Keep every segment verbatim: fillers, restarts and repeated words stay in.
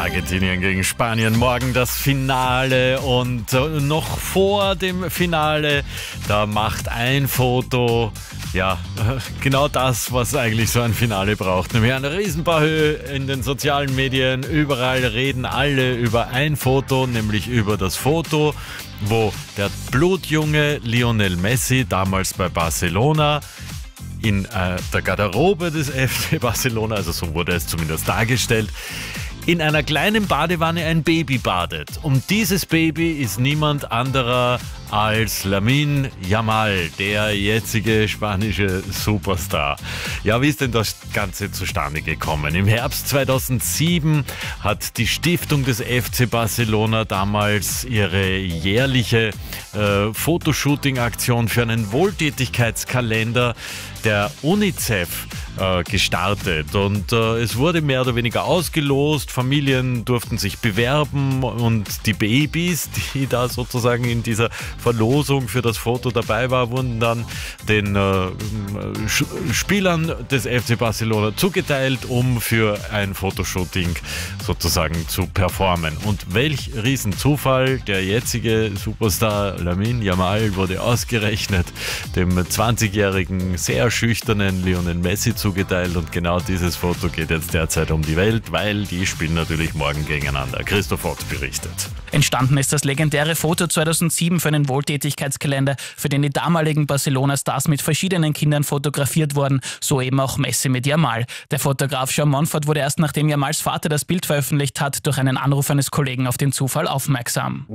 Argentinien gegen Spanien. Morgen das Finale und noch vor dem Finale, da macht ein Foto, ja, genau das, was eigentlich so ein Finale braucht. Nämlich eine Riesenbahö in den sozialen Medien. Überall reden alle über ein Foto, nämlich über das Foto, wo der blutjunge Lionel Messi, damals bei Barcelona, in äh, der Garderobe des F C Barcelona, also so wurde es zumindest dargestellt, in einer kleinen Badewanne ein Baby badet. Und dieses Baby ist niemand anderer als Lamine Yamal, der jetzige spanische Superstar. Ja, wie ist denn das Ganze zustande gekommen? Im Herbst zweitausendsieben hat die Stiftung des F C Barcelona damals ihre jährliche äh, Fotoshooting-Aktion für einen Wohltätigkeitskalender der UNICEF äh, gestartet. Und äh, es wurde mehr oder weniger ausgelost. Familien durften sich bewerben und die Babys, die da sozusagen in dieser Verlosung für das Foto dabei war, wurden dann den äh, Spielern des F C Barcelona zugeteilt, um für ein Fotoshooting sozusagen zu performen. Und welch Riesenzufall, der jetzige Superstar Lamine Yamal wurde ausgerechnet dem zwanzigjährigen, sehr schüchternen Lionel Messi zugeteilt. Und genau dieses Foto geht jetzt derzeit um die Welt, weil die spielen natürlich morgen gegeneinander. Christoph Ott berichtet. Entstanden ist das legendäre Foto zweitausendsieben für einen Wohltätigkeitskalender, für den die damaligen Barcelona-Stars mit verschiedenen Kindern fotografiert wurden, so eben auch Messi mit Yamal. Der Fotograf Jean Monfort wurde erst nachdem Yamals Vater das Bild veröffentlicht hat, durch einen Anruf eines Kollegen auf den Zufall aufmerksam.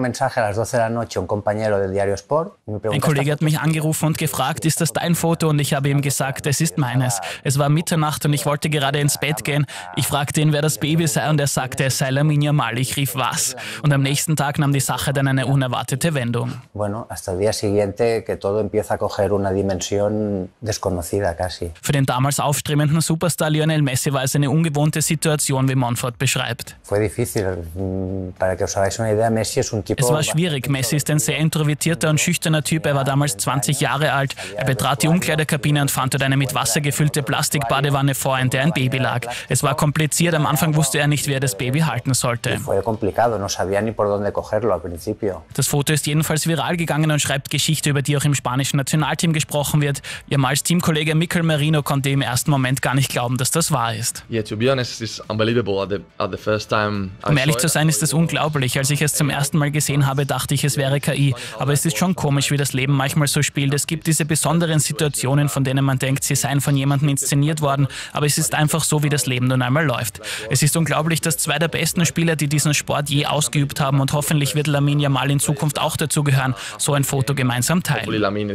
Ein Kollege hat mich angerufen und gefragt, ist das dein Foto? Und ich habe ihm gesagt, es ist meines. Es war Mitternacht und ich wollte gerade ins Bett gehen. Ich fragte ihn, wer das Baby sei, und er sagte, es sei Lamine Yamal. Ich rief, was? Und am nächsten Tag nahm die Sache dann eine unerwartete Wendung. Für den damals aufstrebenden Superstar Lionel Messi war es eine ungewohnte Situation, wie Monfort beschreibt. Es war schwierig. Messi ist ein sehr introvertierter und schüchterner Typ. Er war damals zwanzig Jahre alt. Er betrat die Umkleidekabine und fand dort eine mit Wasser gefüllte Plastikbadewanne vor, in der ein Baby lag. Es war kompliziert. Am Anfang wusste er nicht, wie er das Baby halten sollte. Das Foto ist jedenfalls viral gegangen und schreibt Geschichte, über die auch im spanischen Nationalteam gesprochen wird. Yamals Teamkollege Mikel Merino konnte im ersten Moment gar nicht glauben, dass das wahr ist. Um ehrlich zu sein, ist es unglaublich. Als ich es zum ersten Mal gesehen habe, dachte ich, es wäre K I. Aber es ist schon komisch, wie das Leben manchmal so spielt. Es gibt diese besonderen Situationen, von denen man denkt, sie seien von jemandem inszeniert worden. Aber es ist einfach so, wie das Leben nun einmal läuft. Es ist unglaublich, dass zwei der besten Spieler, die diesen Sport je ausgeübt haben, und hoffentlich wird Lamine Yamal in Zukunft auch dazugehören, so ein Foto gemeinsam teilen.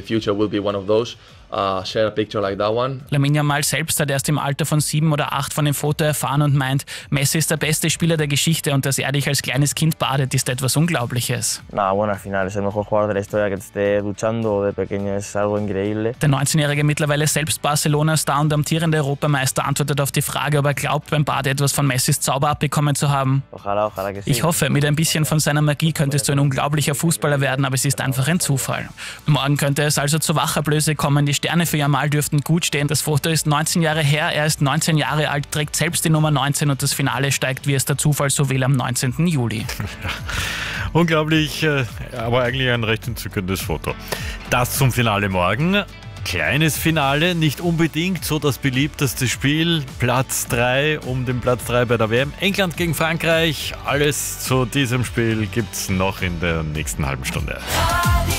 Uh, share a picture like that one. Lamine Yamal selbst hat erst im Alter von sieben oder acht von dem Foto erfahren und meint, Messi ist der beste Spieler der Geschichte und dass er dich als kleines Kind badet, ist etwas Unglaubliches. Der neunzehnjährige mittlerweile selbst Barcelona-Star und amtierende Europameister antwortet auf die Frage, ob er glaubt, beim Bade etwas von Messis Zauber abbekommen zu haben. Ich hoffe, mit ein bisschen von seiner Magie könntest du ein unglaublicher Fußballer werden, aber es ist einfach ein Zufall. Morgen könnte es also zur Wachablöse kommen. Die Sterne für Yamal dürften gut stehen. Das Foto ist neunzehn Jahre her, er ist neunzehn Jahre alt, trägt selbst die Nummer neunzehn und das Finale steigt, wie es der Zufall so will, am neunzehnten Juli. Unglaublich, aber eigentlich ein recht entzückendes Foto. Das zum Finale morgen. Kleines Finale, nicht unbedingt so das beliebteste Spiel. Platz drei um den Platz drei bei der W M. England gegen Frankreich. Alles zu diesem Spiel gibt's noch in der nächsten halben Stunde.